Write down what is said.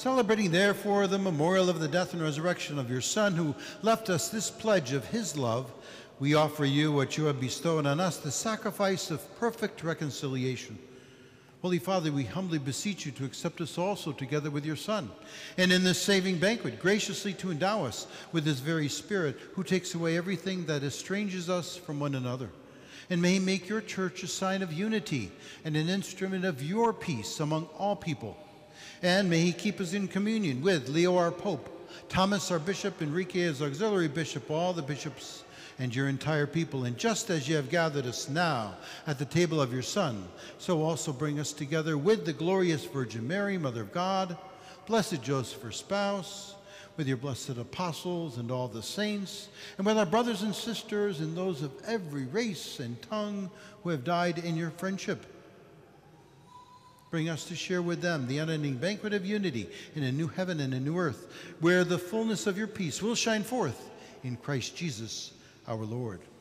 Celebrating therefore the memorial of the death and resurrection of your Son, who left us this pledge of his love, we offer you what you have bestowed on us, the sacrifice of perfect reconciliation. Holy Father, we humbly beseech you to accept us also together with your Son, and in this saving banquet graciously to endow us with his very Spirit, who takes away everything that estranges us from one another. And may he make your church a sign of unity and an instrument of your peace among all people. And may he keep us in communion with Leo our Pope, Thomas our Bishop, Enrique as auxiliary bishop, all the bishops, and your entire people. And just as you have gathered us now at the table of your Son, so also bring us together with the glorious Virgin Mary, Mother of God, blessed Joseph, her spouse, with your blessed apostles and all the saints, and with our brothers and sisters and those of every race and tongue who have died in your friendship. Bring us to share with them the unending banquet of unity in a new heaven and a new earth, where the fullness of your peace will shine forth in Christ Jesus our Lord.